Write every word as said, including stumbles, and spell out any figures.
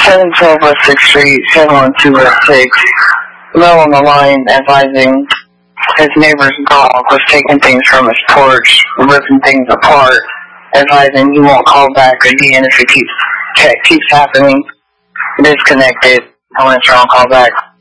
seven twelve West sixth Street, seven one two West sixth. Male on the line advising his neighbor's dog was taking things from his porch, ripping things apart, advising he won't call back again if it keeps, keeps happening. Disconnected. I went strong call back.